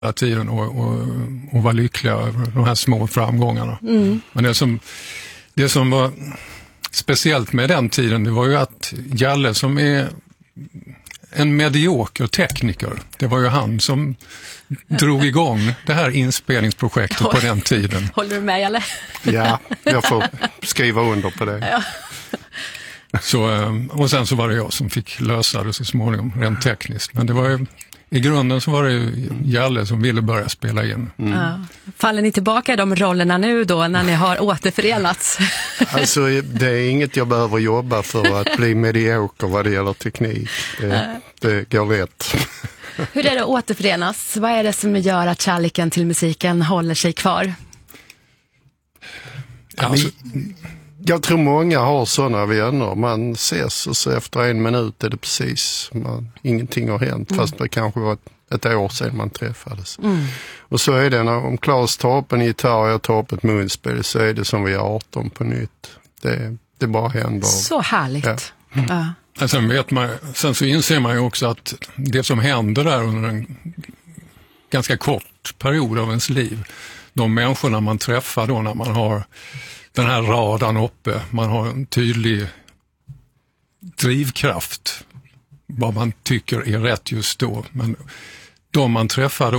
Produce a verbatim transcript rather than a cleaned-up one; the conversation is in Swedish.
hela tiden och, och, och var lyckliga över de här små framgångarna. Mm. Men det som, det som var speciellt med den tiden, det var ju att Jalle, som är en medioker tekniker, det var ju han som drog igång det här inspelningsprojektet på den tiden. Håller du med, Jalle? Ja, jag får skriva under på det. Ja. Så, och sen så var det jag som fick lösa det så småningom, rent tekniskt. Men det var ju, i grunden så var det ju Jalle som ville börja spela in. Mm. Ja. Faller ni tillbaka i de rollerna nu då när ni har återförenats? Alltså det är inget jag behöver jobba för att bli medioker vad det gäller teknik. Det, det går lätt. Hur är det att återförenas? Vad är det som gör att kärleken till musiken håller sig kvar? Alltså, jag tror många har sådana vänner. Man ses och så efter en minut är det precis. Man, ingenting har hänt. Mm. Fast det kanske var ett, ett år sedan man träffades. Mm. Och så är det när, om Claes tar upp en gitarr och jag tar upp ett munspel, så är det som vi är arton på nytt. Det, det bara händer. Så härligt. Ja. Mm. Ja. Sen, vet man, sen så inser man ju också att det som händer där under en ganska kort period av ens liv, de människorna man träffar då när man har den här radan uppe, man har en tydlig drivkraft, vad man tycker är rätt just då. Men de man träffar då